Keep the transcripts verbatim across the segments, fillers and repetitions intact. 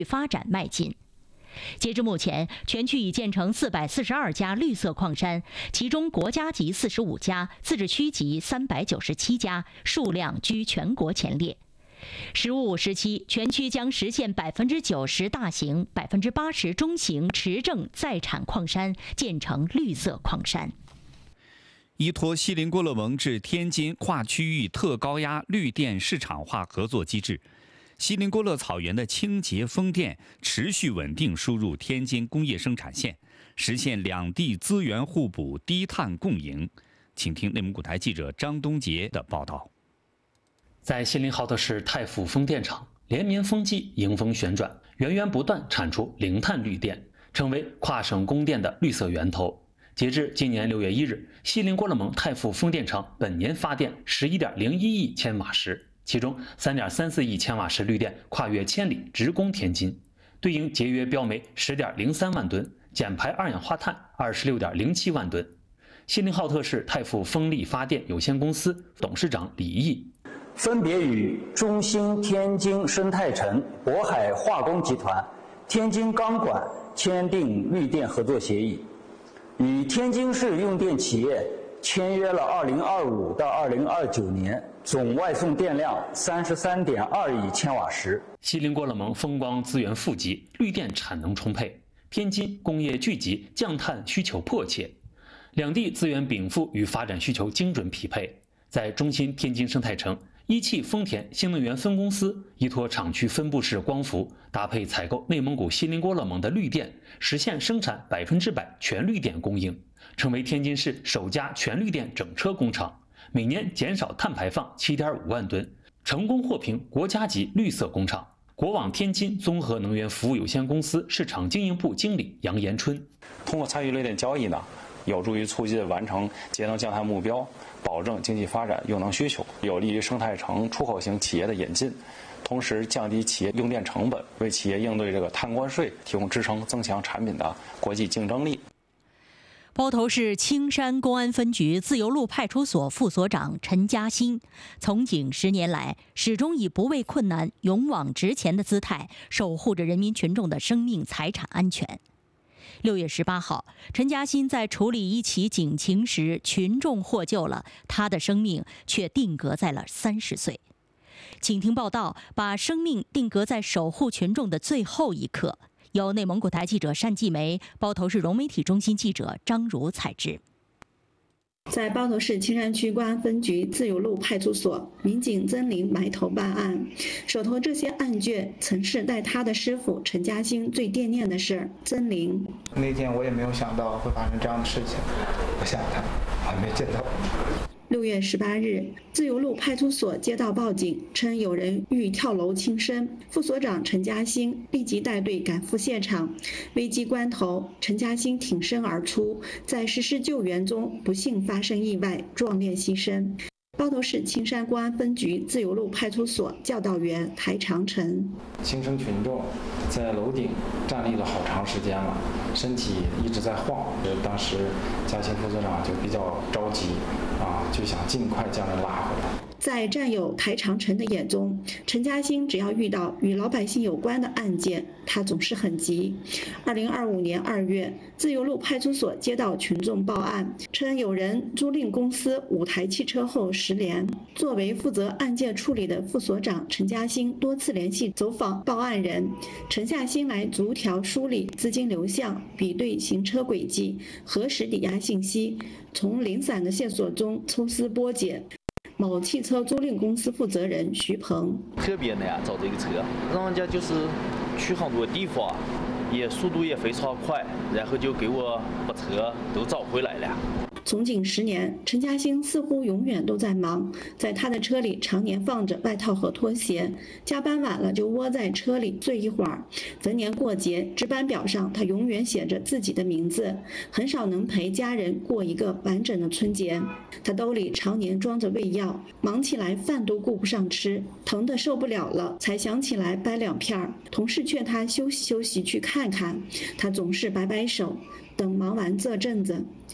发展迈进。截至目前，全区已建成四百四十二家绿色矿山，其中国家级四十五家，自治区级三百九十七家，数量居全国前列。“十五五”时期，全区将实现百分之九十大型、百分之八十中型持证在产矿山建成绿色矿山。 依托锡林郭勒盟至天津跨区域特高压绿电市场化合作机制，锡林郭勒草原的清洁风电持续稳定输入天津工业生产线，实现两地资源互补、低碳共赢。请听内蒙古台记者张东杰的报道。 在锡林浩特市太府风电场，连绵风机迎风旋转，源源不断产出零碳绿电，成为跨省供电的绿色源头。截至今年六月一日，锡林郭勒盟太府风电场本年发电十一点零一亿千瓦时，其中三点三四亿千瓦时绿电跨越千里直供天津，对应节约标煤十点零三万吨，减排二氧化碳二十六点零七万吨。锡林浩特市太府风力发电有限公司董事长李毅分别与中兴天津生态城、渤海化工集团、天津钢管签订绿电合作协议，与天津市用电企业签约了二零二五到二零二九年总外送电量三十三点二亿千瓦时。 锡林郭勒盟风光资源富集，绿电产能充沛，天津工业聚集，降碳需求迫切，两地资源禀赋与发展需求精准匹配。在中兴天津生态城，一汽丰田新能源分公司依托厂区分布式光伏，搭配采购内蒙古锡林郭勒盟的绿电，实现生产百分之百全绿电供应，成为天津市首家全绿电整车工厂，每年减少碳排放七点五万吨，成功获评国家级绿色工厂。国网天津综合能源服务有限公司市场经营部经理杨延春， 通过参与绿电交易呢，有助于促进完成节能降碳目标，保证经济发展用能需求，有利于生态城出口型企业的引进，同时降低企业用电成本，为企业应对这个碳关税提供支撑，增强产品的国际竞争力。 包头市青山公安分局自由路派出所副所长陈嘉欣，从警十年来，始终以不畏困难、勇往直前的姿态，守护着人民群众的生命财产安全。六月十八号，陈嘉欣在处理一起警情时，群众获救了，他的生命却定格在了三十岁。请听报道，把生命定格在守护群众的最后一刻。由内蒙古台记者单继梅、包头市融媒体中心记者张如采制。 在包头市青山区公安分局自由路派出所，民警曾林埋头办案，手头这些案卷曾是带他的师傅陈嘉欣最惦念的事。曾林那天我也没有想到会发生这样的事情，我想他还没见到。 六月十八日，自由路派出所接到报警，称有人欲跳楼轻生。副所长陈嘉欣立即带队赶赴现场。危机关头，陈嘉欣挺身而出，在实施救援中不幸发生意外，壮烈牺牲。包头市青山公安分局自由路派出所教导员台长城： 轻生群众在楼顶站立了好长时间了，身体一直在晃。当时嘉欣副所长就比较着急啊，就想尽快将人拉回来。 在战友台长城的眼中，陈嘉欣只要遇到与老百姓有关的案件，他总是很急。二零二五年二月，自由路派出所接到群众报案，称有人租赁公司五台汽车后失联。作为负责案件处理的副所长陈嘉欣多次联系走访报案人，沉下心来逐条梳理资金流向，比对行车轨迹，核实抵押信息，从零散的线索中抽丝剥茧。某汽车租赁公司负责人徐鹏： 特别的呀，找这个车，让人家就是去很多地方，也速度也非常快，然后就给我把车都找回来了。 从警十年，陈嘉欣似乎永远都在忙，在他的车里常年放着外套和拖鞋，加班晚了就窝在车里睡一会儿。逢年过节，值班表上他永远写着自己的名字，很少能陪家人过一个完整的春节。他兜里常年装着胃药，忙起来饭都顾不上吃，疼得受不了了才想起来掰两片。同事劝他休息休息去看看，他总是摆摆手，等忙完这阵子。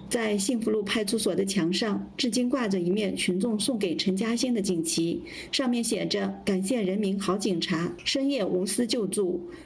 在幸福路派出所的墙上，至今挂着一面群众送给陈嘉兴的锦旗，上面写着“感谢人民好警察，深夜无私救助”。